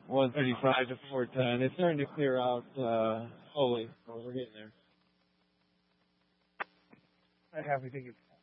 135 to 410. It's starting to clear out slowly. We're getting there. I have to think it's